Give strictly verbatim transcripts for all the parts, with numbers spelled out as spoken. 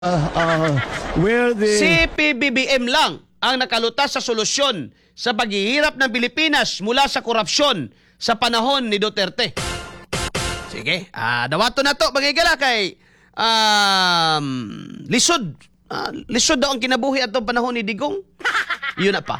Uh, uh, where the... Si P B B M lang ang nakalutas sa solusyon sa paghihirap ng Pilipinas mula sa korupsyon sa panahon ni Duterte. Sige, ah, dawato na to, magigala kay um, lisod. Ah, lisod daw ang kinabuhi atong panahon ni Digong. Yun na pa.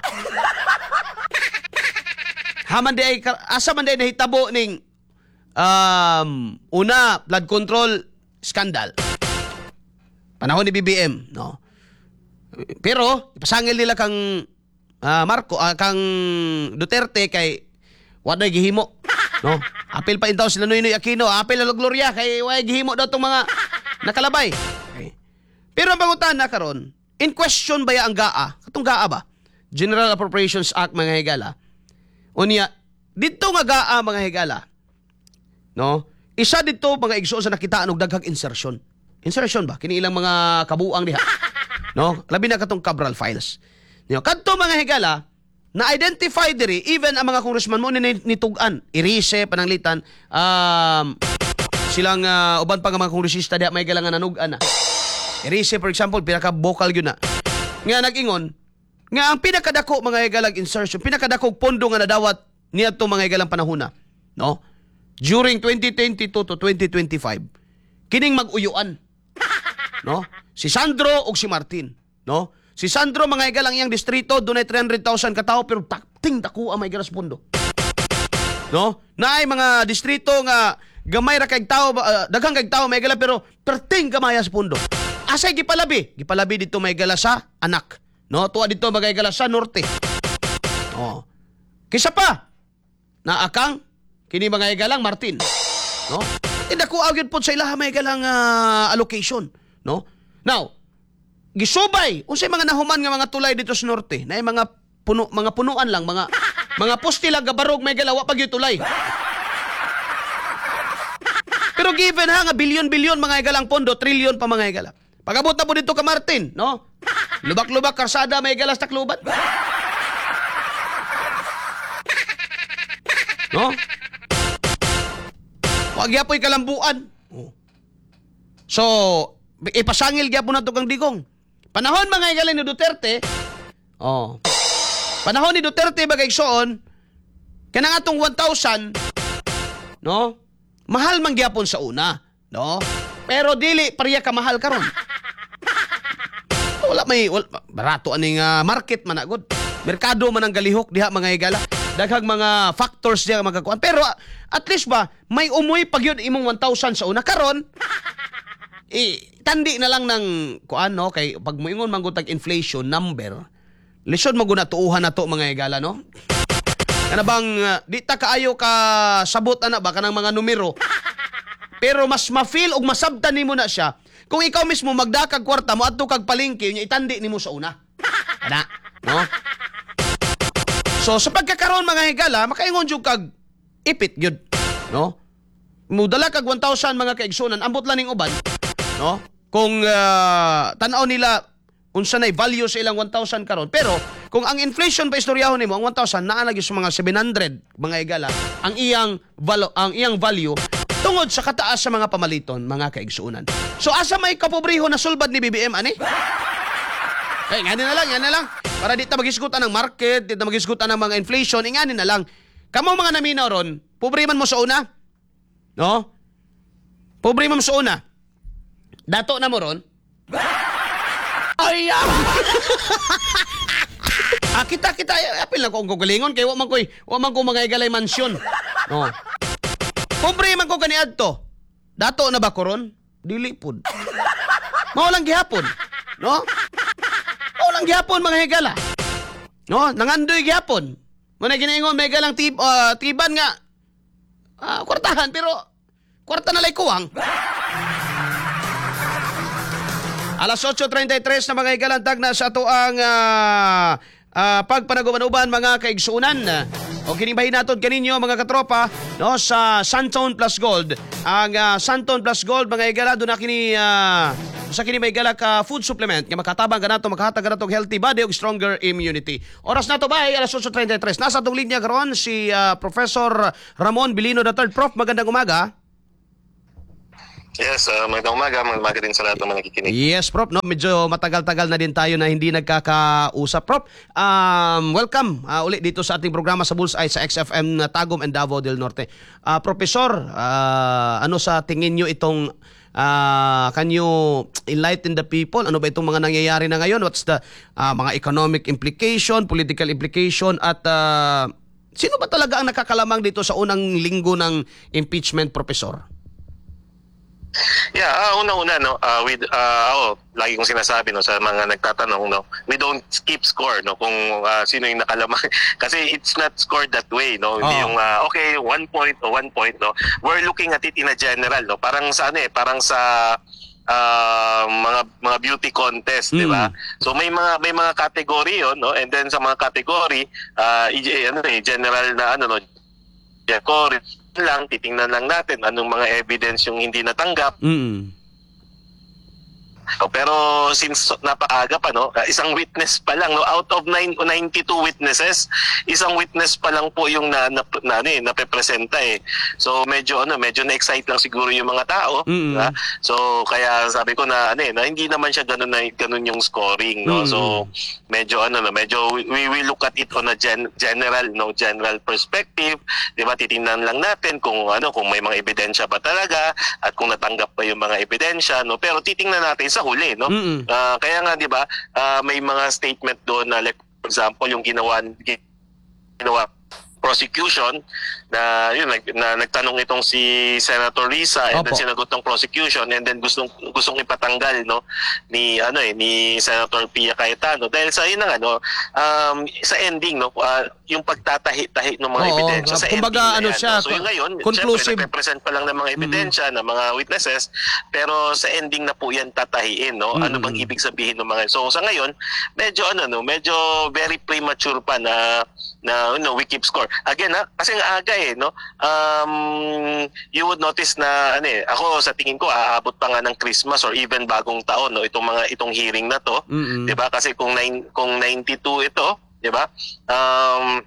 Haman di ay, asa man di ay nahitabo ning um, una, flood control scandal. Panahon ni B B M, no. Pero ipasangil nila kang uh, Marco, uh, kang Duterte kay waday gihimo, no. Apil pa intaw sila Noynoy Aquino, apil na Gloria kay way gihimo daw tong mga nakalabay. Okay. Pero ang pangutan na karon, in question ba ya ang G A A? Katong G A A ba? General Appropriations Act, mga higala. Unya, dito nga G A A, mga higala, no. Isa dito mga igsoon sa nakitaan og daghang insertion. Insertion ba? Kini ilang mga kabuang diha. No? Labi na katong Cabral files. No? Kadto mga higala, na-identify diri, even ang mga congressman mo ni nitugan, Irise, pananglitan, um, silang uh, uban pa nga mga kongresista diha, may galang nga nanugan na. Irise, for example, pinaka-vocal yun na. Nga nag-ingon, nga ang pinakadako mga higalang insertion, pinakadakog pondo nga nadawat niya to mga higalang panahuna. No? During twenty twenty-two to twenty twenty-five, kining mag-uyuan. No? Si Sandro ug si Martin, no? Si Sandro mga higalang iyang distrito dunay three hundred thousand ka tawo pero takting dako ang may galas pondo. No? Naay mga distrito nga gamay ra kay tawo, uh, daghang kay tawo may gala pero perting gamay sa pondo. Asay gipalabi, gipalabi dito may gala sa anak, no? Tuwa dito magay gala sa norte. Oh. Kisa pa na akang kini mga higalang Martin, no? Indako agad po sa ilaha may galang uh, allocation, no? Now, gisubay unsay mga nahuman nga mga tulay dito sa norte, na mga puno, mga punuan lang, mga mga poste lang gabarog may galawa pag tulay. Pero given ha nga bilyon-bilyon mga galang pondo, trilyon pa mga gala. Pagabot na po dito ka Martin, no? Lubak-lubak karsada may galas takluban. No? Wag yapoy kalambuan. So, ipasangil gyapon nato kang Digong. Panahon mga higalang ni Duterte, oh. Panahon ni Duterte bagay soon, kanang atong one thousand, no? Mahal man gyapon sa una, no? Pero dili pariya ka mahal karon. Wala may wala, barato aning uh, market man agud. Merkado man ang galihok diha mga higala. Daghang mga factors diya magakuan. Pero uh, at least ba may umoy pag yun imong one thousand sa una karon. Eh, tandi na lang ng kuan, no, kay pag moingon man gud tag inflation number, lisod mo guna tuuhan na to mga higala, no? Kana bang uh, di ta kaayo ka sabot ana ba kanang mga numero. Pero mas ma-feel ug masabtan nimo na siya kung ikaw mismo magdakag kwarta mo adto kag palengke nya itandi nimo sa una. Ana, no? So sa pagkakaroon mga higala, makaingon jud kag ipit gyud, no? Mudala kag one thousand mga kaigsunan, ambot lang ning uban, no? Kung uh, tan-aw nila unsa nay value sa ilang one thousand karon, pero kung ang inflation pa istoryahon nimo ang one thousand naa lagi sa mga seven hundred mga higala, ang iyang valo, ang iyang value tungod sa kataas sa mga pamaliton mga kaigsunan. So asa may kapobriho na sulbad ni B B M ani? Eh, ngani na lang, ngani na lang. Para di ta magisgutan ng market, di ta magisgutan ng mga inflation, ingani na lang. Kamo mga naminaw ron, pobre man mo sa una. No? Pobre man mo sa una. Dato na mo ron. Ay, ah, kita, kita, apil na ko ang gugalingon, kaya waman ko'y, waman ko mga igalay mansyon. No? Pobre man ko kaniad to. Dato na ba ko ron? Dili po. Maulang gihapon. No? Maulang gihapon mga higala. No? Nangandoy gihapon. Muna ginaingon, may galang tib, uh, tiban nga. Uh, kwartahan, pero kwarta na lay kuwang. Alas eight thirty-three na mga higalantag na sa ito ang uh, uh, pagpanaguban-uban mga kaigsuunan. O kinibahin natin kaninyo mga katropa, no, sa Santon Plus Gold. Ang uh, Santon Plus Gold mga higala, doon na kini uh, sa kini may higala ka food supplement nga makatabang ka na ito, makahatag ka na ito healthy body o stronger immunity. Oras na ito ba ay alas eight thirty-three. Nasa itong linya karon si uh, Professor Ramon Bilino the third. Prof, magandang umaga. Yes, uh, magandang umaga, magandang umaga din sa lahat ng mga nakikinig. Yes, Prof. No, medyo matagal-tagal na din tayo na hindi nagkakausap, Prof. Um, welcome uh, ulit dito sa ating programa sa Bullseye sa X F M na Tagum and Davao del Norte. Uh, Professor, uh, ano sa tingin nyo itong uh, can you enlighten the people? Ano ba itong mga nangyayari na ngayon? What's the uh, mga economic implication, political implication, at uh, sino ba talaga ang nakakalamang dito sa unang linggo ng impeachment, Professor? Yeah, uh, una-una no, uh, with uh, ako, lagi kong sinasabi no sa mga nagtatanong no, we don't keep score no kung uh, sino yung nakalamang kasi it's not scored that way no. Hindi Oh. yung uh, okay, one point o one point no. We're looking at it in a general no. Parang sa ano eh, parang sa uh, mga mga beauty contest, di ba? Mm. So may mga may mga category yon no, and then sa mga category uh, i- ano eh, general na ano no, category lang, titingnan lang natin anong mga evidence yung hindi natanggap. Mm. Oh, pero since napaaga pa no, uh, isang witness pa lang no, out of nine, ninety-two witnesses, isang witness pa lang po yung na na, na, na, eh, napepresenta eh. So medyo ano, medyo na-excite lang siguro yung mga tao, Mm-mm. diba? So kaya sabi ko na ano eh, na hindi naman siya ganoon na ganoon yung scoring no. Mm-mm. So medyo ano no, medyo we will look at it on a gen, general no, general perspective, 'di ba? Titingnan lang natin kung ano, kung may mga ebidensya ba talaga at kung natanggap pa yung mga ebidensya no. Pero titingnan natin sa huli no. Mm-mm. Ah, kaya nga 'di ba, ah, may mga statement doon na like for example yung ginawa ginawa prosecution na yun nag, na nagtanong itong si Senator Risa and then Opo. sinagot ng prosecution and then gustong gustong ipatanggal no ni ano eh ni Senator Pia Cayetano dahil sa yun ang ano um, sa ending no uh, yung pagtatahi-tahi ng mga Oo, ebidensya sa kumbaga, ending na ano yan, siya, no? So yung ngayon conclusive. syempre nagpe-present pa lang ng mga ebidensya ng mga witnesses pero sa ending na po yan tatahiin no ano bang Mm-mm. ibig sabihin ng mga so sa ngayon medyo ano no medyo very premature pa na na you know, we keep score. Again ha, kasi nga aga eh no. Um you would notice na ano eh, ako sa tingin ko aabot pa nga ng Christmas or even bagong taon no itong mga itong hearing na to, Mm-mm. 'di ba? Kasi kung nine, kung ninety-two ito, 'di ba? Um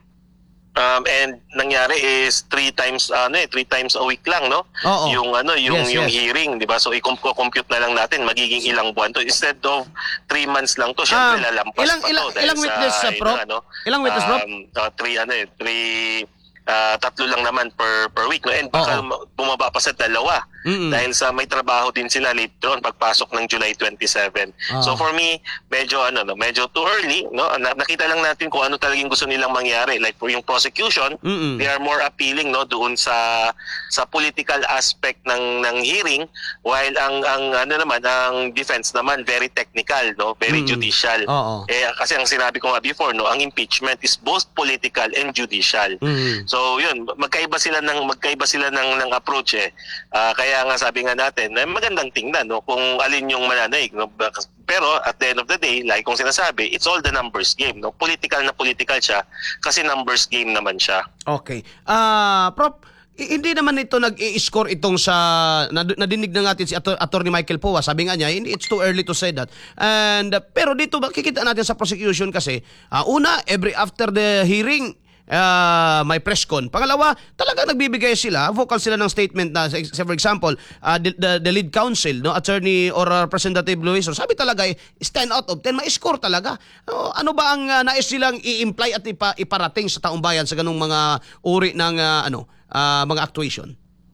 Um, and nangyari is three times ano eh three times a week lang no Oo. yung ano yung Yes, yung yes. hearing di ba so i-compute na lang natin magiging ilang buwan to instead of three months lang to syempre Ah, lalampas ilang- pa ilang- to dahil ilang sa, witness, uh, yun Prof? na, ano, Ilang witness, Prof? um, uh, three ano eh three ah, tatlo lang naman per per week no and baka Oo. ma- bumaba pa sa dalawa Mm-mm. dahil sa may trabaho din sila later on pagpasok ng July twenty-seven. Ah. So for me medyo ano no medyo too early no Na- nakita lang natin kung ano talagang gusto nilang mangyari like for yung prosecution Mm-mm. they are more appealing no doon sa sa political aspect ng ng hearing while ang ang ano naman ang defense naman very technical no very Mm-mm. judicial. Oo. Eh kasi ang sinabi ko nga before no ang impeachment is both political and judicial. Mm. So yun, magkaiba sila ng magkaiba sila ng ng approach eh. Ah, kaya nga sabi nga natin, eh, magandang tingnan no kung alin yung mananaig no. Pero at the end of the day, like kung sinasabi, it's all the numbers game no. Political na political siya kasi numbers game naman siya. Okay. Ah, Prof, i- hindi naman ito nag-i-score itong sa nad- nadinig na natin si Ato- Attorney Michael Poa. Sabi nga niya, hindi it's too early to say that. And uh, pero dito makikita natin sa prosecution kasi ah, una, every after the hearing uh, may press con. Pangalawa, talaga nagbibigay sila, vocal sila ng statement na, say, for example, uh, the, the, the lead counsel, no, attorney or uh, Representative Luis, sabi talaga, eh, is ten out of ten, ma-score talaga. Uh, ano ba ang uh, nais silang i-imply at ipa, iparating sa taong bayan sa ganung mga uri ng uh, ano, uh, mga actuation?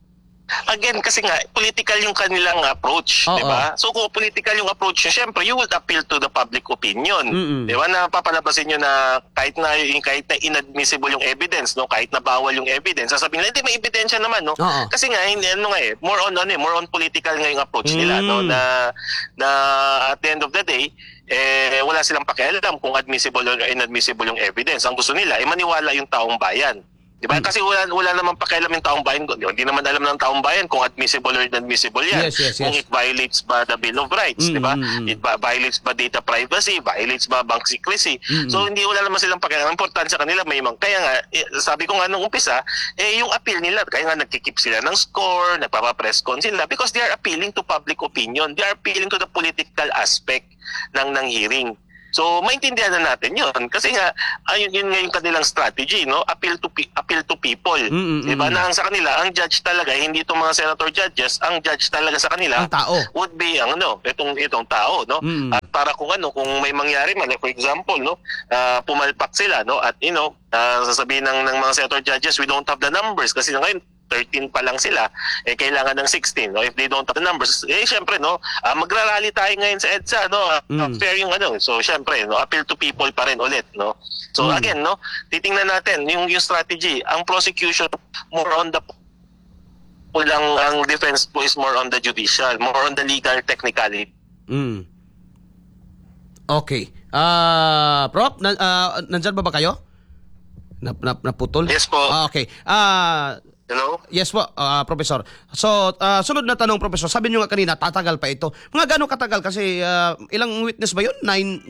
Again, kasi nga, political yung kanilang approach, Oo. di ba? So kung political yung approach nyo, syempre, you will appeal to the public opinion. Mm-mm. Di ba? Na papalabasin nyo na kahit na, yung, kahit na inadmissible yung evidence, no? Kahit na bawal yung evidence, sasabihin nila, hindi, may ebidensya naman, no? Oo. Kasi nga, hindi, ano nga eh, more on, ano eh, more on political nga yung approach nila, no? Mm. Na, na at the end of the day, eh, wala silang pakialam kung admissible or inadmissible yung evidence. Ang gusto nila ay maniwala yung taong bayan. Di ba? Kasi wala, wala naman pakialam yung taong bayan. Hindi naman alam ng taong bayan kung admissible or inadmissible yan. Yes, yes, Kung yes. it violates ba the Bill of Rights, Mm, di ba? mm, mm. It ba- violates ba data privacy, violates ba bank secrecy. Mm, So hindi wala naman silang pakialam. Ang importante sa kanila may mga kaya nga eh, sabi ko nga nung umpisa, eh yung appeal nila kaya nga nagki-keep sila ng score, nagpapa-press con sila because they are appealing to public opinion. They are appealing to the political aspect ng ng hearing. So maintindihan na natin 'yun kasi nga ayun yun nga yung kanilang strategy, no? Appeal to pe- appeal to people. Mm, mm, 'Di ba? mm. Na ang sa kanila, ang judge talaga hindi itong mga senator judges, ang judge talaga sa kanila Ang tao. would be ang ano, itong itong tao, no? Mm. At para kung ano, kung may mangyari man, like for example, no, ah, pumalpak sila, no, at you know, ah, sasabihin ng ng mga senator judges, we don't have the numbers kasi ngayon thirteen pa lang sila, eh kailangan ng sixteen, no? If they don't have the numbers, eh syempre, no, ah, magrarally tayo ngayon sa EDSA, no? Ah, Mm. fair yung ano. So syempre, no, appeal to people pa rin ulit, no? So Mm. again, no, titingnan natin yung yung strategy. Ang prosecution more on the lang, ang defense po is more on the judicial, more on the legal technicality. Mm. Okay. Ah, Prof, na, ah, nandyan ba ba kayo? Nap, nap, naputol? Yes po. Ah, okay. Ah, Hello? yes po, ah, Professor. So, ah, sunod na tanong, Professor. Sabi niyo nga kanina, tatagal pa ito. Mga gano'ng katagal? Kasi ah, ilang witness ba yun? Nine...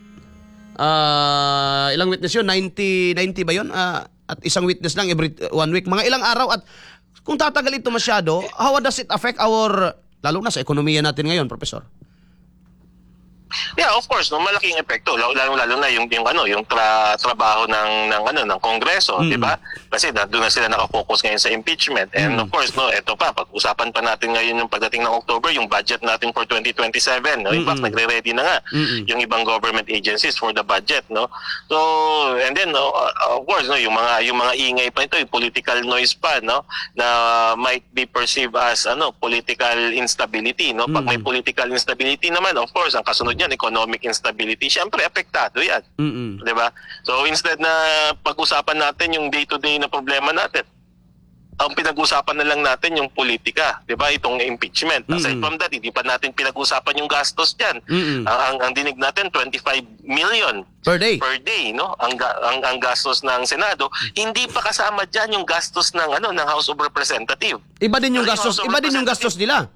Ah, ilang witness yun? ninety, ninety ba yun? Ah, at isang witness lang every one week. Mga ilang araw at kung tatagal ito masyado, how does it affect our, lalo na sa ekonomiya natin ngayon, Professor? Yeah, of course, no, malaking epekto lalo lalo, lalo na yung yung ano, yung tra, trabaho ng ng ano ng Kongreso, Mm. 'di ba? Kasi na, doon na sila nakafocus ngayon sa impeachment. And Mm. of course, no, ito pa pag-usapan pa natin ngayon yung pagdating ng October, yung budget natin for twenty twenty-seven, no? In fact, Mm-mm. nagre-ready na nga Mm-mm. yung ibang government agencies for the budget, no? So, and then no, uh, of course, no, yung mga yung mga ingay pa ito, yung political noise pa, no, na might be perceived as ano, political instability, no? Pag may Mm. political instability naman, of course, ang kasunod niyan economic instability, syempre apektado 'yan. Mm-mm. 'Di ba? So instead na pag-usapan natin yung day-to-day na problema natin, ang pinag-usapan na lang natin yung politika, 'di ba? Itong impeachment. Aside Mm-mm. from that, hindi pa natin pinag-usapan yung gastos diyan. Mm-mm. Ang, ang ang dinig natin twenty-five million Per day. per day, no? Ang ga- ang, ang gastos ng Senado, hindi pa kasama diyan yung gastos ng ano ng House of Representatives. Iba din yung Kasi gastos, House of iba din yung gastos nila.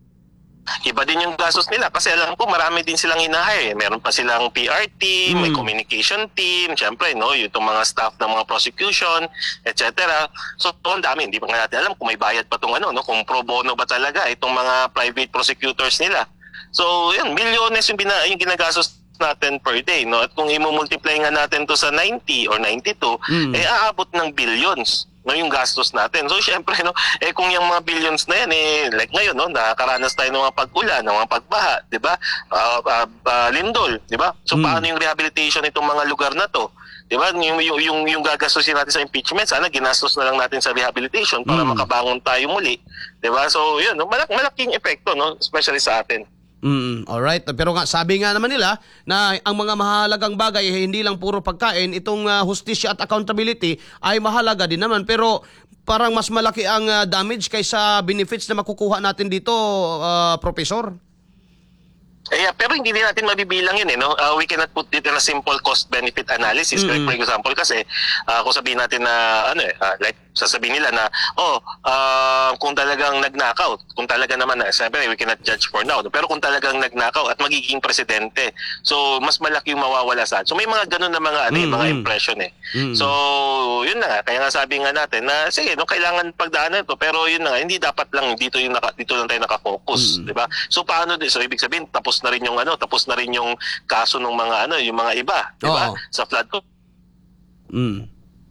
Iba din yung gastos nila kasi alam ko marami din silang hinahire. Meron pa silang P R team, may Mm. communication team, syempre, no, yung mga staff ng mga prosecution, et cetera. So, ang dami, hindi pa nga natin alam kung may bayad pa tong ano, no, kung pro bono ba talaga itong mga private prosecutors nila. So, yun, milyones yung, bina, yung ginagastos natin per day, no? At kung i-multiply nga natin to sa ninety or ninety-two, Mm. eh aabot ng billions, no, yung gastos natin. So syempre, no, eh kung yung mga billions na yan, eh like ngayon, no, nakakaranas tayo ng mga pag-ulan, ng mga pagbaha, 'di ba? Ah, ah, ah, lindol, 'di ba? So Mm. paano yung rehabilitation nitong mga lugar na to? 'Di ba? Yung yung yung, yung gagastusin natin sa impeachment, sana ginastos na lang natin sa rehabilitation para Mm. makabangon tayo muli, 'di ba? So yun, no, malak malaking epekto, no, especially sa atin. Mm, alright. Pero nga, sabi nga naman nila na ang mga mahalagang bagay eh, hindi lang puro pagkain, itong uh, hustisya at accountability ay mahalaga din naman. Pero parang mas malaki ang uh, damage kaysa benefits na makukuha natin dito, uh, Professor. Eh, yeah, pero hindi din natin mabibilang yun, eh, no? Uh, we cannot put it in a simple cost-benefit analysis. Mm-mm. Like, for example, kasi uh, kung sabihin natin na, ano eh, uh, like, sasabihin nila na, oh, uh, kung talagang nag-knockout, kung talaga naman, na, siyempre, we cannot judge for now, no? Pero kung talagang nag-knockout at magiging presidente, so, mas malaki yung mawawala sa atin. So, may mga ganun na mga, ano, eh, mga Mm-mm. impression, eh. Mm-mm. So, yun na nga. Kaya nga sabi nga natin na, sige, no, kailangan pagdaanan ito, pero yun na nga, hindi dapat lang dito, yung naka, dito lang tayo nakafocus, Mm-mm. di ba? So, paano din? So, ibig sabihin, tapos na rin yung ano, tapos na rin yung kaso ng mga ano, yung mga iba, di ba? Oo. Sa flood ko. Mm.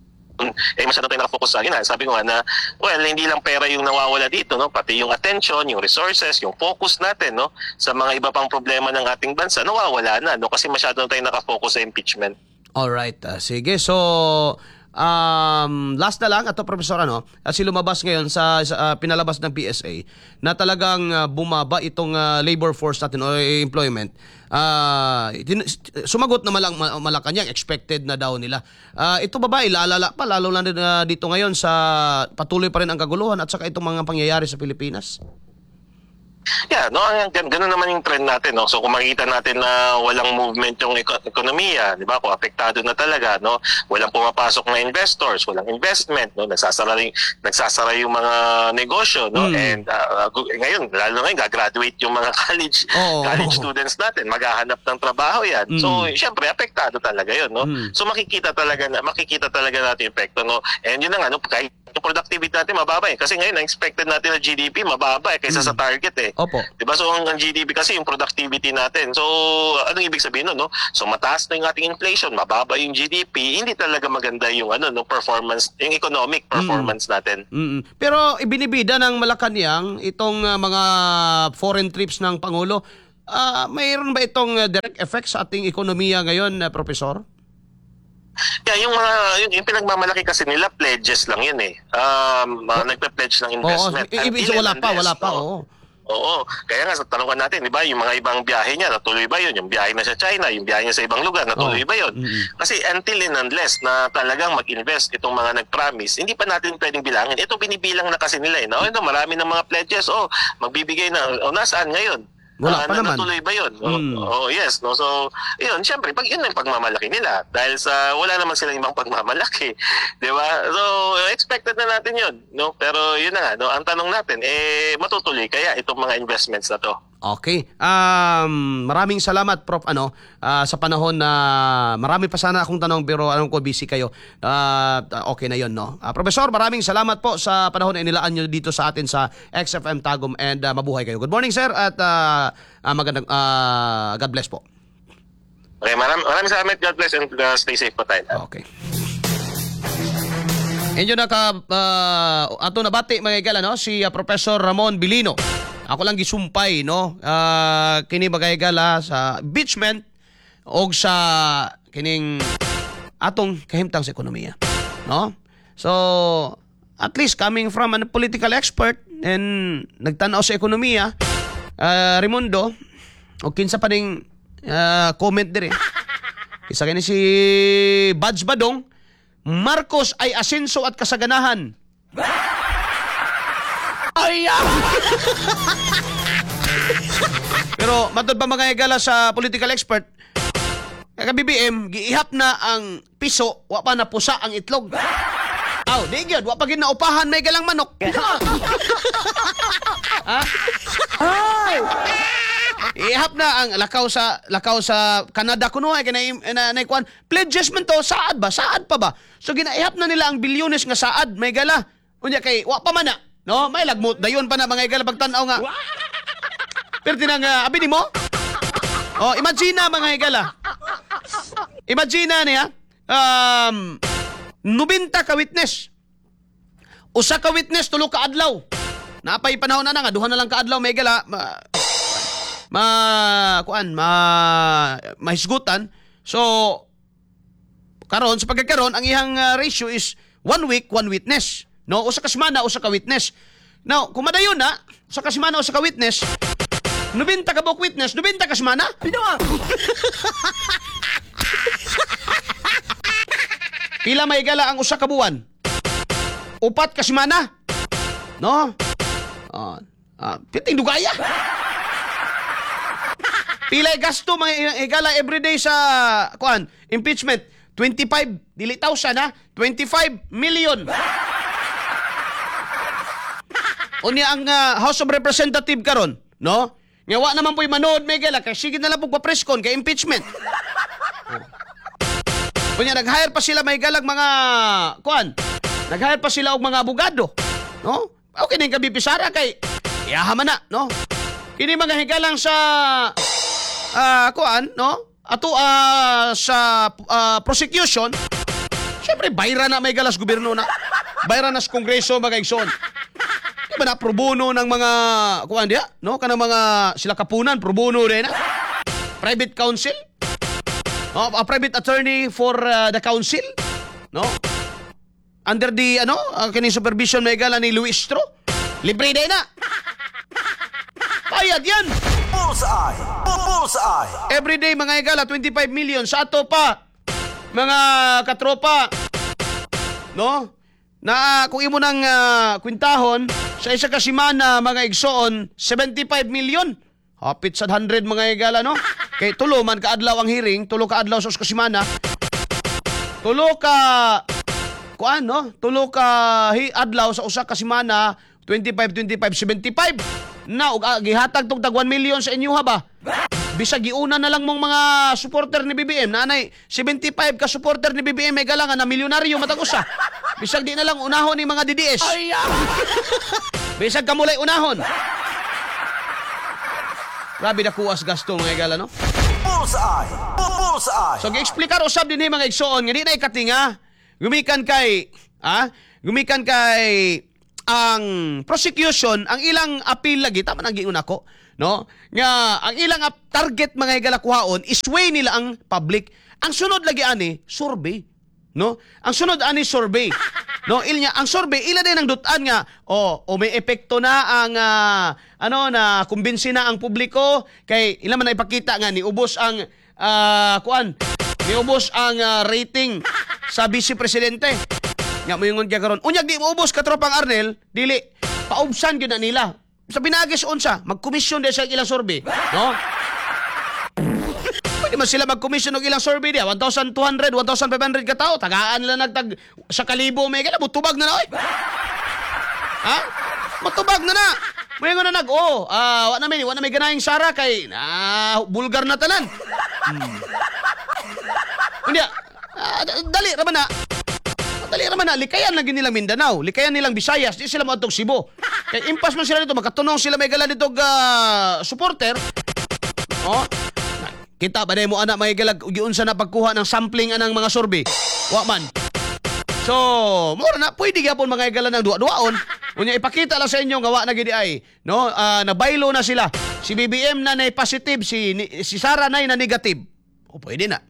Eh masyado tayo nakafocus sa akin. Ha? Sabi ko nga na, well, hindi lang pera yung nawawala dito, no? Pati yung attention, yung resources, yung focus natin, no? Sa mga iba pang problema ng ating bansa, nawawala na, no? Kasi masyado na tayo nakafocus sa impeachment. Alright. Uh, sige. So, um, last na lang, ato Professor, ano, kasi lumabas ngayon sa, sa uh, pinalabas ng P S A na talagang uh, bumaba itong uh, labor force natin o employment. Uh, tin- sumagot na malang Malacanang, expected na daw nila. Uh, ito ba ba ilalala pa lalo na uh, dito ngayon sa patuloy pa rin ang kaguluhan at saka itong mga pangyayari sa Pilipinas? Yeah, no, gan ganun naman yung trend natin, no. So kung makikita natin na walang movement yung eko- ekonomiya, 'di ba? Kung apektado na talaga, no. Walang pumapasok na investors, walang investment, no. Nagsasara rin, nagsasara yung mga negosyo, no. Mm. And uh, gu- ngayon, lalo ngayon gagraduate yung mga college Oo. college students natin, maghahanap ng trabaho 'yan. Mm. So, syempre apektado talaga 'yon, no. Mm. So makikita talaga na makikita talaga natin yung epekto, no. And yun na nga, no, kahit yung productivity natin mababa eh. Kasi ngayon, ang expected natin na G D P mababa eh, kaysa sa target eh. Opo. Diba? So, ang, ang G D P kasi yung productivity natin. So, anong ibig sabihin nun, no? So, mataas na yung ating inflation, mababa yung G D P, hindi talaga maganda yung ano, no, performance, yung economic performance natin. Mm-mm. Pero ibinibida ng Malacanang itong uh, mga foreign trips ng Pangulo. Uh, mayroon ba itong uh, direct effect sa ating ekonomiya ngayon, uh, Professor? Kaya yung mga yung, yung pinagmamalaki kasi nila pledges lang yun eh. Um, uh, nagpe-pledge ng investment. Oo, ibig sabihin wala pa, wala pa, oo. Oo. Kaya nga, sa tanungan natin, di ba, yung mga ibang biyahe niya, natuloy ba yun? Yung biyahe na sa China, yung biyahe niya sa ibang lugar, natuloy Oo. ba yun? Mm-hmm. Kasi until and unless na talagang mag-invest itong mga nag-promise, hindi pa natin pwedeng bilangin. Ito binibilang na kasi nila eh. No? Ito, marami ng mga pledges. Oh, magbibigay na. O, nasaan ngayon? Wala Ah, pa na, naman. Natuloy ba yun? Oh, Mm. oh, yes. No? So, yun, syempre, pag yun ang pagmamalaki nila. Dahil sa, wala naman silang ibang pagmamalaki. Di ba? So, expected na natin yun. No? Pero yun na nga, no? Ang tanong natin, eh, matutuloy kaya itong mga investments na to? Okay. Um, maraming salamat, Prof. Ano, ah, sa panahon na marami pa sana akong tanong pero anong ko busy kayo. Ah, okay na 'yon, no. Ah, Professor, maraming salamat po sa panahon na inilaan niyo dito sa atin sa X F M Tagum and ah, mabuhay kayo. Good morning, sir, at ah, ah, magandang ah, God bless po. Okay, maraming, maraming salamat. God bless and uh, stay safe po tayo. Okay. Inyo na ka uh, ato nabati mga igala, no, si uh, Professor Ramon Bilino. Ako lang gisumpay, no, uh, kini mga igala sa impeachment og sa kining atong kahimtang sa ekonomiya, no. So at least coming from a political expert and nagtanaw sa ekonomiya, uh, Raimundo, o kinsa pa ning uh, comment dire. Isa kini si Badge Badong, Marcos ay asenso at kasaganahan. Ay! Pero matod pa mga igala sa political expert, kag B B M giihap na ang piso, wa pa napusa ang itlog. Aw, di gyud, wa pa gid naupahan may galang manok. Ha? Ihap na ang lakaw sa lakaw sa Canada kuno ay kanay na, na, kwan pledges man to, saad ba saad pa ba, so ginaihap na nila ang bilyones nga saad may gala unya kay wa pa man na, no, may lagmot dayon pa na mga gala pagtan-aw nga pero tinang uh, abi nimo, oh, imagine na mga gala, imagine na niya um nobenta ka witness, usa ka witness tulo ka adlaw, napay panahon na na nga duha na lang ka adlaw may gala ma, ma kuan ma mahisgutan. So karon sa pagkakaron ang ihang uh, ratio is one week one witness, no, usa ka semana usa ka witness. Now kung madayon na usa ka semana usa ka witness, nobenta ka buok witness, nobenta ka semana. Pila may gala ang usa ka buwan, upat ka semana, no, ah, ah, piting dugaya. Pilay gasto mga igala everyday sa kuan impeachment, twenty-five dili thousand ha, twenty-five million. Unya ang uh, House of Representative karon, no? Nga wa naman po'y manood may gala kay sige na lang pug pa-preskon kay impeachment. Unya nag-hire pa sila may galag mga kuan. Nag-hire pa sila og mga abogado, no? Okay ning kabipisara kay iyaha man na, no? Kini mga higalang sa Ah, uh, kuan, no? Ato uh, sa uh, prosecution, syempre bayra na may galas gobyerno na. Bayra na sa kongreso mga igsoon. Di ba na pro bono ng mga kuan dia, no? Kanang mga sila kapunan pro bono din na. Private counsel. No, a private attorney for uh, the council, no? Under the ano, uh, kini supervision may gala ni Luis Stro. Libre din na. Bayad yan. Bullseye! Bullseye! Everyday mga igala, twenty-five million. Sa ato pa, mga katropa, no? Na kung imo nang uh, kwintahon, sa isa ka semana, mga igsoon, seventy-five million. Hapit sa one hundred mga igala, no? Kay tulo man kaadlaw ang hearing, tulo ka adlaw sa usa ka semana. Tulo ka, kuan, no? Tulo ka hi, adlaw sa usa ka semana, twenty-five, twenty-five, seventy-five. Na, ug uh, gihatag tog tag one million sa inyo ha ba? bisag giuna na lang mong mga supporter ni B B M, nanay seventy-five ka supporter ni B B M may galangan na milyonaryo matag usa. Bisag di na lang unahon ni mga D D S. Bisag kamulay unahon. Grabe na kuwas gasto mga igala, no? Bullseye! Bullseye! So, gi-explikar usab din ni mga igsoon, nga di na ikatinga, gumikan kay, ah, gumikan kay, ang prosecution, ang ilang appeal lagi, tama nang giun ako, no? Nga, ang ilang ap- target mga igala kuhaon, isway nila ang public. Ang sunod lagi ani, survey. No? Ang sunod ani survey. No, ilnya ang survey ila din ang dutan nga o oh, o may epekto na ang uh, ano na kumbinsi na ang publiko kay ila man na ipakita nga ni ubos ang uh, kuan ni ubos ang uh, rating sa vice presidente. Nga moingon kay karon unyag di mo ubos ka tropang Arnel dili paubsan gyud na nila. Sa binagis unsa magkomisyon di sa ilang survey, no? Di man sila mag-commission og ilang survey dia, one thousand two hundred, one thousand five hundred ka tao, tagaan nila nagtag sa kalibo may gala, mutubag na na oy. Ha? Mutubag na na. May nga na nag, oh, ah, uh, wa na may, wa na may ganahing Sara kay ah, bulgar na tanan. Hmm. Hindi, ah, dali raman na. Dali raman na, likayan lang nilang Mindanao, likayan nilang Visayas, di sila moadtog Cebu. Kay impas man sila dito, makatunong sila may gala dito uh, supporter. Oh. Kita ba mo anak may galag giunsa na pagkuha ng sampling anang mga survey. Wa man. So, mura na pwede gyapon mga igala ng duwa-duwaon. Unya ipakita lang sa inyo nga wa na gid ay, no? Uh, nabaylo na sila. Si B B M na nay positive, si ni, si Sara nay na negative. O pwede na.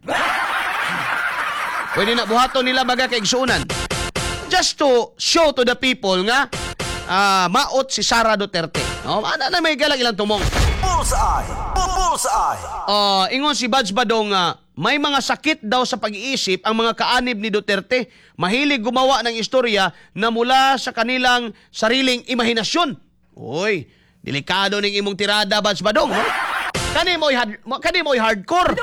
Pwede na buhaton nila baga kay igsuunan. Just to show to the people nga uh, maot si Sara Duterte. No? Ana na may galag ilang tumong. Bullseye! Bullseye! Uh, ingon si Badge Badong nga, uh, may mga sakit daw sa pag-iisip ang mga kaanib ni Duterte. Mahilig gumawa ng istorya na mula sa kanilang sariling imahinasyon. Uy, delikado ning imong tirada, Badge Badong. No? Kani mo'y hard, kani mo'y hardcore.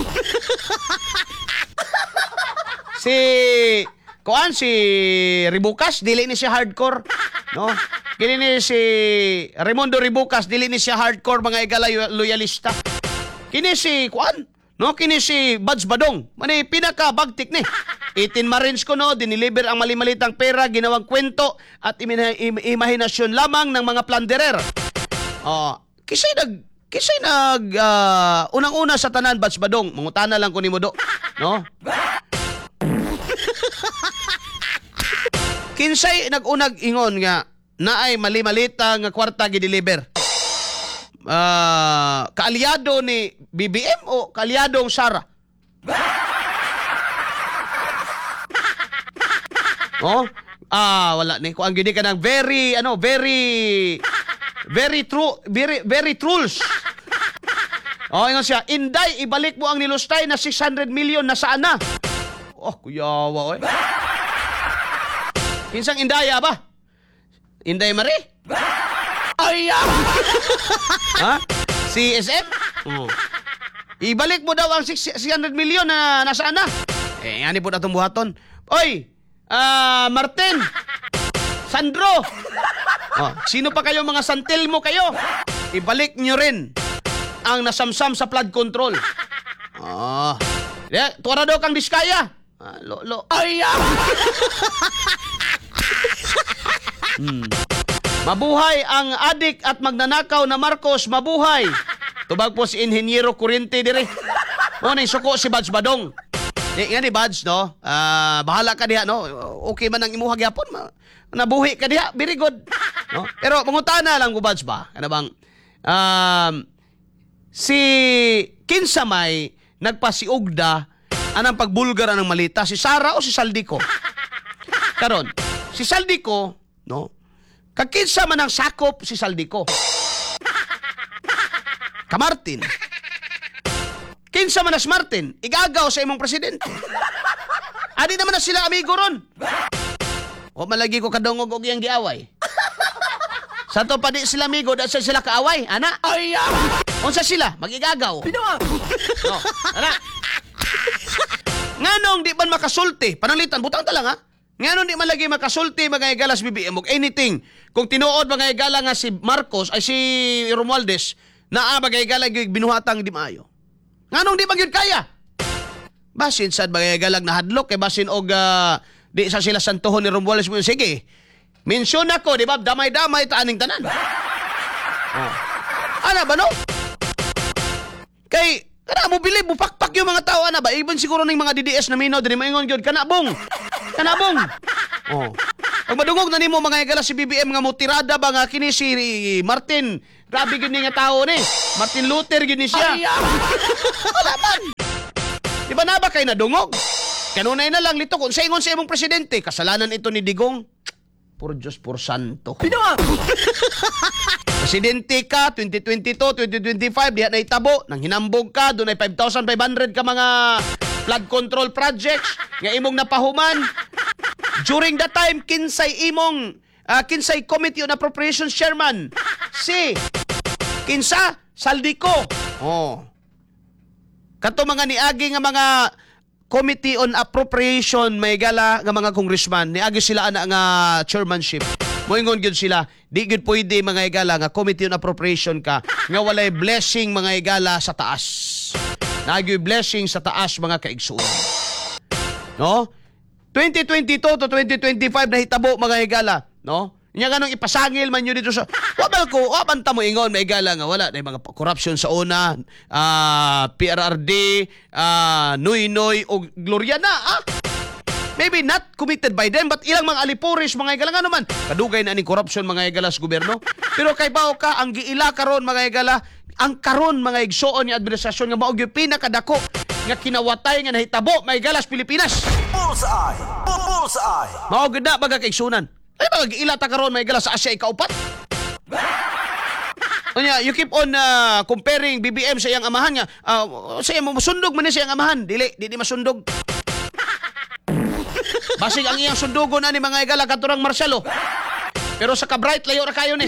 si... Kuan si Ribukas dili ni siya hardcore, no? Kini ni si Raimundo Ribukas dili ni siya hardcore mga igala loyalista. Kini si Kuan, no? Kini si Badge Badong, mani pinaka bagtik ni. eighteen Marines ko no, diniliber ang mali-malitang pera, ginawang kwento at imina- im- imahinasyon lamang ng mga plunderer. Oh, kisay nag kisay nag uh, unang-una sa tanan Badge Badong, mangutana lang ko nimo do, no? Kinsay nag-unag ingon nga naay mali-malita nga kwarta gi-deliver. Uh, kaalyado ni B B M o kaalyadong Sara? Oh, ah wala ni ko ang gidi ka ng very ano, very very true, very very truls. Oh, ingon siya, Inday, ibalik mo ang nilustay na six hundred million na saan na? Oh, kuyawa oy. Kinsang Indaya ba? Inday Marie? Ay! Ha? Si S M? Oh. Ibalik mo daw ang six hundred million na nasaan na? Eh, ani po na itong buhaton. Oy! Ah, uh, Martin! Sandro! Oh, sino pa kayo mga santil mo kayo? Ibalik nyo rin ang nasamsam sa flood control. Oh. Yeah, tuwara daw kang Diskaya. Ah, lo, lo. Ay! Hmm. Mabuhay ang adik at magnanakaw na Marcos, mabuhay. Tubag po si Inhenyero Kurente dire. O nang suko si Badge Badong. Di nga ni Badge no. Ah, uh, bahala ka diha no. Okay man ang imuha gyapon. Nabuhi ka diha, very good. No? Pero mangutana lang ko Badge ba. Ano bang um, si kinsa may nagpasiugda anang pagbulgar anang malita, si Sara o si Saldico? Karon, si Saldico no? Kakinsa man ang sakop si Saldico. Kamartin. Kinsa man as Martin, igagaw sa imong presidente. Adi naman na sila amigo ron. O malagi ko kadungog og iyang giaway. Sa to pa di sila amigo, da sila kaaway, ana. Ay, unsa sila magigagaw? No, ana. Nganong di man makasulti, pananglitan butang ta lang ha. Ngayon di man lagi makasulti mga igalas B B M og anything. Kung tinuod mga igala nga si Marcos ay si Romualdez Naa bagay galag yung binuhatang di maayo. Nganong di magyud kaya? Basin sad bagay galag na hadlok kay basin og uh, di sa sila santuhon ni Romualdez mo sige. Mensyon ako, di ba? Damay-damay ta aning tanan. Oh. Ana ba no? Kay kana mo bili bupakpak yung mga tao ana ba? Even siguro ning mga D D S na minaw diri maingon gyud kanabong. Kanabong. Oh. Pag madungog na nimo mga igala si B B M nga motirada ba nga kini si Martin. Grabe gyud ni nga tao ni. Martin Luther gyud ni siya. Wala man. Di ba na ba kay nadungog? Kanunay na lang lito kung sa ingon sa imong presidente, kasalanan ito ni Digong. Por Diyos, por santo. Presidente ka, twenty twenty-two, twenty twenty-five, diha na itabo, nang hinambog ka, doon ay five thousand five hundred ka mga flood control projects, nga imong napahuman. During that time, kinsay imong, uh, kinsay Committee on Appropriations Chairman, si, kinsa, Saldico. Oh. Kato mga niagi nga mga Committee on Appropriation may gala nga mga congressman niagi sila ana nga chairmanship. Moingon gyud sila, di gyud pwede mga igala nga Committee on Appropriation ka nga walay blessing mga igala sa taas. Nagyoy blessing sa taas mga kaigsuon. No? twenty twenty-two to twenty twenty-five na hitabo mga igala, no? Nya ganong ipasangil man yun dito sa wabal ko, waban ta mo ingon may igala nga wala na mga corruption sa una, uh, P R R D, uh, Noy Noy o Gloriana, ah? Maybe not committed by them, but ilang mga alipuris, mga igala nga naman. Kadugay na ni corruption, mga igala sa gobyerno. Pero kay bao ka, ang giila karon mga igala, ang karon mga igsoon ni administrasyon nga maog yung pinakadako nga kinawatay nga nahitabo, mga igala sa Pilipinas. Bullseye! Bullseye! Maog na baga kaigsunan. Ay ba, giila ta karon mga igala sa Asia ikaupat? Onya, you keep on uh, comparing B B M sa iyang amahan nga. Uh, sa iyang masundog man ni sa iyang amahan. Dili, di di masundog. Basig ang iyang sundugon ani mga igala katurang Marcelo. Pero sa ka-bright layo ra kayo ni.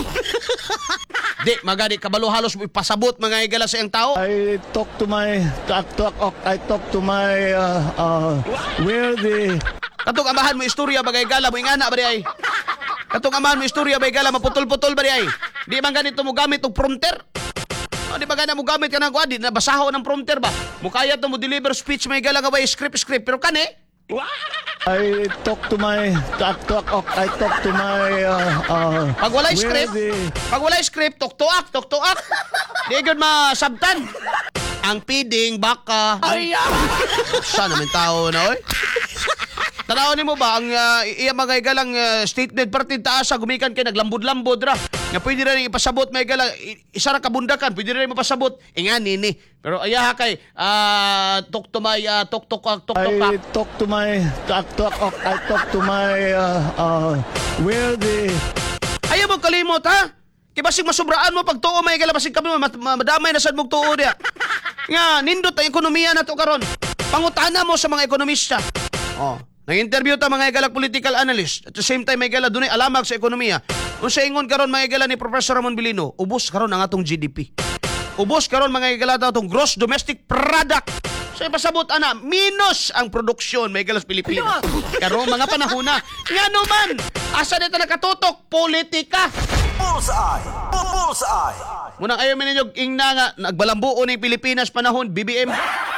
Di magadi kabalo halos mo ipasabot mga igala sa iyang tao. I talk to my talk talk I talk to my uh, uh, where the Katong amahan mo istorya bagay gala mo ingana ba di ay. Katong amahan mo istorya bagay gala maputol-putol ba di ay. Di man ganito mo gamit og prompter. O di ba gana mo gamit ka ng kuan di na basaho ng prompter ba. Mukaya to mo deliver speech may gala nga way script script pero kani I talk to my talk talk I talk to my uh, uh, pag walay where script, the pag walay script, tok-toak, tok-toak. Di gud masabtan. Ang piding baka. Ay, sa naman tao na oy. Tanaw nimo ba ang uh, iya mga igalang uh, statement partid taasa gumikan kay naglambod-lambod ra. Nga pwede ra ning ipasabot may igala isa ra kabundakan, pwede ra mapasabot. Ingani ni. Pero ayaha kay uh, tok to my uh, tok tok tok tok. I talk to my talk talk I talk to my uh, uh, where the Ayaw mo kalimot ha. Kay basig masubraan mo pag tuo may igala basig kami madamay na sad mog tuo dia. Nga nindot ang ekonomiya nato karon. Pangutana mo sa mga ekonomista. Oh. Nag-interview ta mga igalak political analyst. At the same time, mga igala dunay alamag sa ekonomiya. Kung sa ingon karon mga igala ni Professor Ramon Bilino, ubos karon ang atong G D P. Ubos karon mga igala atong gross domestic product. So ipasabot ana, minus ang produksyon mga igala sa Pilipinas. Karon mga panahon na. Nga naman, asa dito nakatutok? Politika. Bullseye! Bullseye! Munang ayaw mininyo ingna nga, nagbalambuo ng Pilipinas panahon, B B M.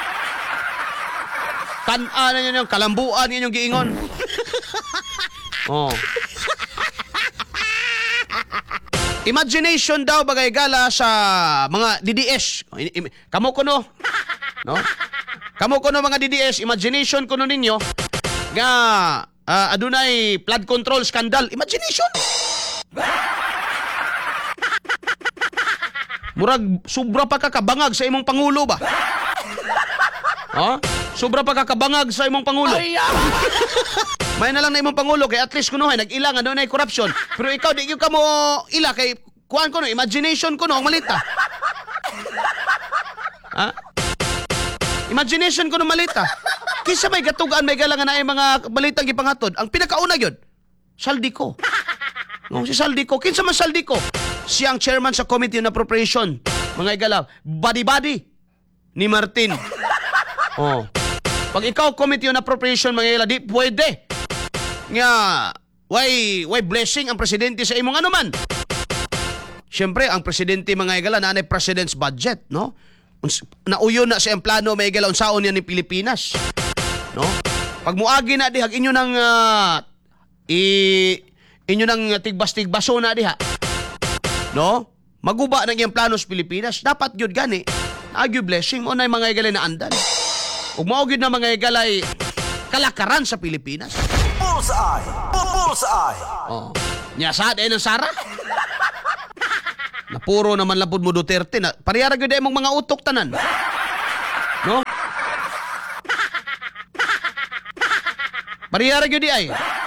Tan-an na yun yung kalambuan yun yung giingon. Oh. Imagination daw bagay gala sa mga D D S. Kamo kuno, no? Kamo kuno mga D D S, imagination kuno ninyo nga uh, adunay flood control scandal. Imagination. Murag sobra pa kakabangag sa imong pangulo ba? Ha? Sobra pa kakabangag sa imong pangulo. May na lang na imong pangulo kay at least kuno hay nag-ila nga doon ay corruption. Pero ikaw di gyud ka mo ila kay kuan ko no imagination ko no ang malita. Ha? Imagination ko no malita. Kinsa may gatugan may galangan na ay mga balitang gipangatod. Ang pinakauna gyud Saldico. No si Saldico, kinsa man Saldico? Siyang chairman sa Committee on Appropriation. Mga igala, body-body ni Martin. Oh. Pag ikaw Committee on Appropriation mga ila, di pwede. Nga, why, why blessing ang presidente sa imong anuman? Siyempre, ang presidente mga higala na ay president's budget, no? Uns- Nauyo na sa plano mga higala unsaon yan ni Pilipinas. No? Pag muagi na diha inyo nang uh, i inyo nang tigbas-tigbaso na diha. No? Maguba ng iyang plano sa Pilipinas, dapat gyud gani. Agyo blessing mo na mga higala na andan. Ug mao gyud na mga higala ay kalakaran sa Pilipinas. Bullseye. Bullseye. Oh. Nya sa day ng Sara. Na puro naman lapod mo Duterte na parehara gyud imong mga utok tanan. No? Parehara gyud di ay.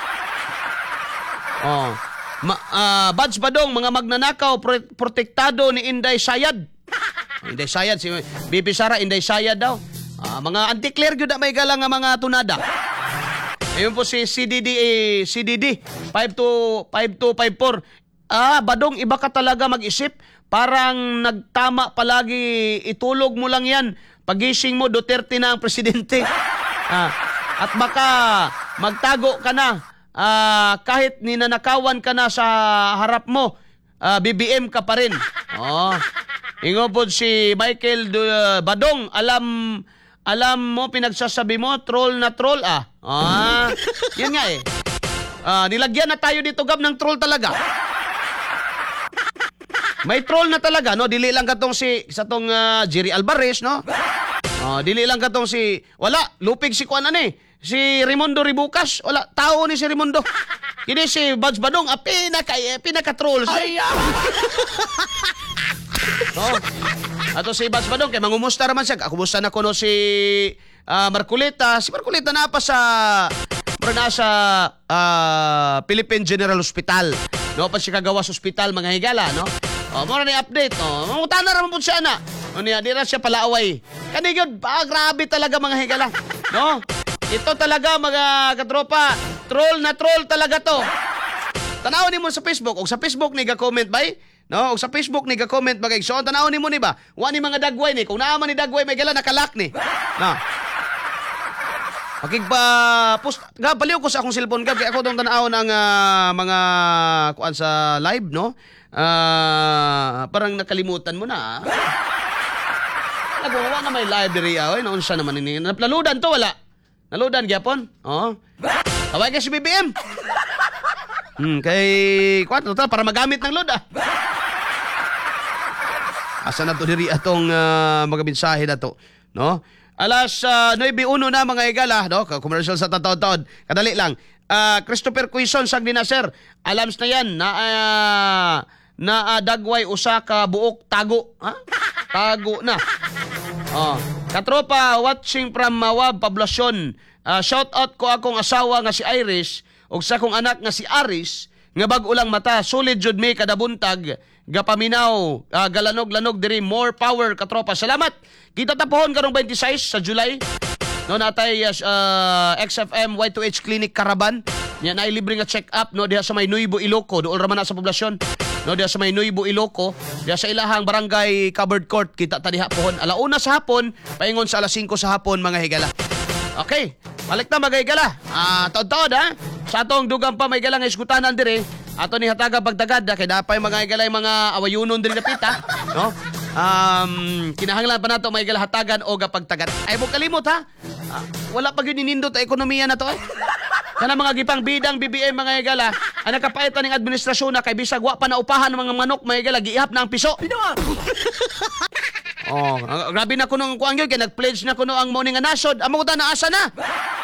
Oh. Ma, uh, Buds Badong, mga magnanakaw pro- protektado ni Inday Sayad. Oh, Inday Sayad si B P Sara Inday Sayad daw. Ah, mga anti-clear gyud na may galang nga mga tunada. Ayun po si C D D eh, C D D five two five four. Ah, Badong, iba ka talaga mag-isip. Parang nagtama palagi, itulog mo lang yan. Pagising mo, Duterte na ang presidente. Ah, at baka magtago ka na. Ah, kahit ninanakawan ka na sa harap mo, ah, B B M ka pa rin. Oh. Ingo po si Michael uh, Badong, alam alam mo pinagsasabi mo, troll na troll ah. Ah, yan nga eh. Ah, nilagyan na tayo dito gab ng troll talaga. May troll na talaga, no? Dili lang katong si sa tong uh, Jerry Alvarez, no? Oh, dili lang katong si wala, lupig si kuan ani. Si Raimundo Ribucas, wala tao ni si Raimundo. Kini si Buds Badong, ah, pinaka eh, pinaka-troll siya. No? Ato si Buds Badong kay mangumusta raman siya. Kumusta na kuno si uh, Marcoleta. Si Marcoleta na pa sa na sa uh, Philippine General Hospital. No, pa siya kagawa sa hospital mga higala, no? Oh, mo na ni update, no. Mangutan na raman pud siya na. No niya, di ra siya palaaway. Kani gyud, ah, grabe talaga mga higala, no? Ito talaga mga katropa, troll na troll talaga to. Tanaw nimo sa Facebook, og sa Facebook ni ga-comment bay, no? Og sa Facebook ni ga-comment bagay. So tanaw nimo ni ba? Wa ni mga dagway ni, kung naa man ni dagway may gala nakalak ni. No. Pakig pa post ga baliw ko sa akong cellphone gab kay ako tong tanaw ng uh, mga kuan sa live, no? Ah, uh, parang nakalimutan mo na. Nagawa na may library ah, oy, noon sa naman ini. Naplaludan to wala. Naludan gyapon. Oh. Tawag kay si B B M. Hmm, kay kuan to para magamit ng load ah. Asa na to diri atong uh, mga mensahe na to, no? Alas uh, nine one na mga higala, no? Commercial sa taon-taon. Kadali lang. Uh, Christopher Quizon sang dinasir. Alams na yan na uh, na uh, dagway usa ka buok tago, ha? Tago na. Oh, katropa watching from Mawab Poblacion. Uh, shout out ko akong asawa nga si Iris ug sa akong anak nga si Aris nga bag ulang mata solid jud mi kada buntag gapaminaw uh, galanog-lanog diri more power katropa. Salamat. Kita tapuhon karong twenty-six sa July. No natay uh, X F M Y two H Clinic Caravan. Nya naay libre nga check-up no diha sa may Nuibo Iloco, dool ra man na sa poblasyon. No diha sa may Nuibo Iloco, diha sa ilahang barangay covered court kita ta diha pohon alauna sa hapon paingon sa alas singko sa hapon mga higala. Okay, balik na mga higala. Ah, taod-taod ha. Sa atong dugang pa may higala nga iskutanan dire. Ato ni hataga pagdagad kay dapay mga higala mga awayunon diri napita, no? Um, kinahanglan pa nato may hatagan o gapagtagan. Ay mo kalimot ha. Ah, wala pa gyud ninindot ta ekonomiya na to eh. Kana mga gipang bidang B B M mga higala, ang nakapait pa ning administrasyon na kay bisag wa pa naupahan ng mga manok mga higala giihap na ang piso. Oh, grabe na kuno ang kuan gyud kay nag-pledge na kuno ang morning nga nasod. Amo ta na asa na.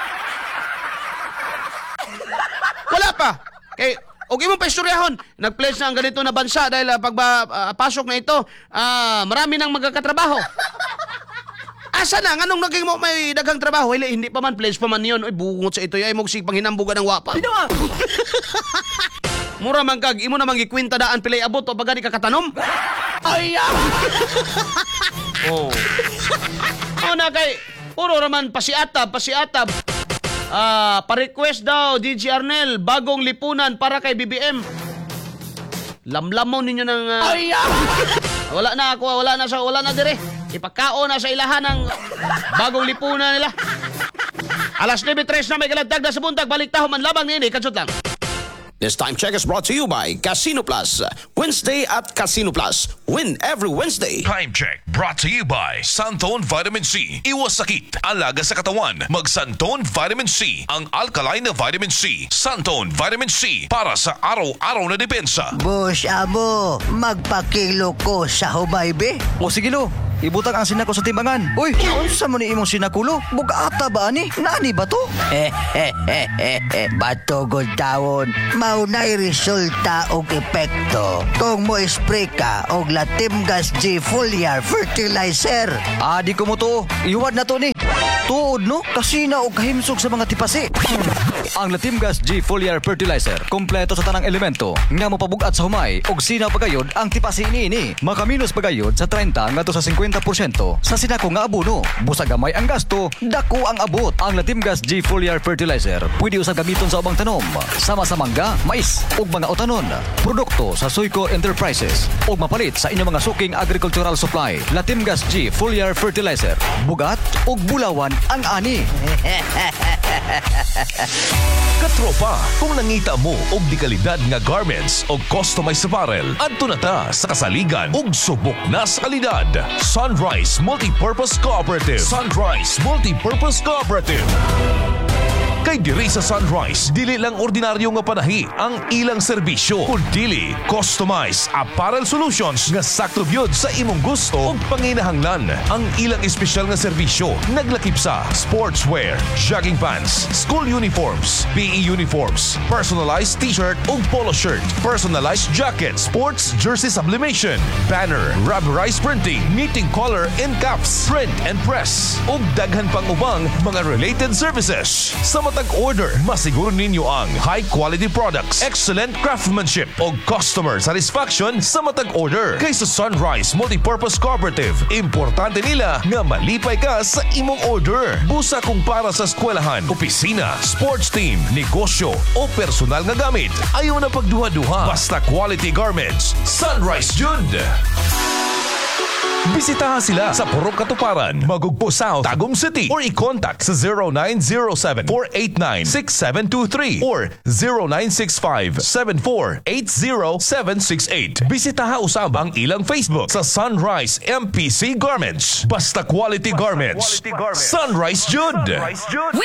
Wala pa. Kay og imong paistoryahon, nag-pledge na ang ganito na bansa dahil uh, pagpasok na ito, uh, marami nang magkakatrabaho. Asa na? Anong naging mo may daghang trabaho? Hindi, hindi pa man, pledge pa man yun. Ay, bungot sa ito. Ay, mo sig panghinambugan ng wapa. Mura man kag, imo namang gikwinta daan pilay abot o pagani kakatanom. Ay, ah! Oh. Oh, na kay, puro raman pasiatab, pasiatab. Ah, pa-request daw D J Arnel bagong lipunan para kay B B M. Lamlamon ninyo ng uh, ay, ah! Wala na ako, wala na sa wala na dire. Ipakao na sa ilahan ng bagong lipunan nila. Alas nine tres na may kalatag na sa buntag balik taho man labang nini kadsot lang. This time check is brought to you by Casino Plus. Wednesday at Casino Plus. Win every Wednesday. Time check brought to you by Santone Vitamin C. Iwas sakit, alaga sa katawan. Mag Santone Vitamin C. Ang alkaline na vitamin C. Santone Vitamin C para sa araw-araw na depensa. Boss Amo, magpakilo ko sa humay be. O sige lo, ibutang ang sinako sa timbangan. Uy, unsa mo ni imong sinakulo? Bugata ba ani? Nani ba to? Batugod taon, maunay resulta og epekto kung mo spray ka og Latimgas G Foliar Fertilizer. Adi ko mo to. Iwad na to ni. Tuod no, kasi na og kahimsog sa mga tipasi. Ang Latimgas G Foliar Fertilizer, kompleto sa tanang elemento nga mopabugat sa humay og sinaw pagayod ang tipasi niini. Makaminos pagayod sa thirty ngadto sa fifty porsyento sa sinako nga abono. Busa gamay ang gasto, dako ang abot. Ang Latimgas G Foliar Fertilizer pwede usab gamiton sa ubang tanom, sama sa mangga, mais ug mga otanon. Produkto sa Soyco Enterprises ug mapalit sa inyong mga suking agricultural supply. Latimgas G Foliar Fertilizer, bugat ug bulawan ang ani. Katropa, kung nangita mo og di kalidad nga garments o customized apparel, adto na ta sa kasaligan ug subok na sa kalidad. Sunrise Multipurpose Cooperative. Sunrise Multipurpose Cooperative. Kay diri sa Sunrise, dili lang ordinaryo nga panahi ang ilang serbisyo, kundi customized apparel solutions nga sakto gyud sa imong gusto ug panginahanglan. Ang ilang espesyal nga serbisyo naglakip sa sportswear, jogging pants, school uniforms, P E uniforms, personalized t-shirt ug polo shirt, personalized jacket, sports jersey sublimation, banner, rubberized printing, knitting collar and caps, print and press ug daghan pang ubang mga related services. Sa matag order, masiguro ninyo ang high quality products, excellent craftsmanship o customer satisfaction sa matag order. Kay sa Sunrise Multipurpose Cooperative, importante nila nga malipay ka sa imong order. Busa kung para sa eskwelahan, opisina, sports team, negosyo o personal nga gamit, ayaw na pagduha-duha. Basta quality garments, Sunrise Jud. Bisitahan sila sa Purok Katuparan, Magugpo South, Tagum City or i-contact sa zero nine zero seven, four eight nine, six seven two three or zero nine six five, seven four eight zero seven six eight. Bisitahan usab ang ilang Facebook sa Sunrise M P C Garments. Basta quality garments, Sunrise Jud.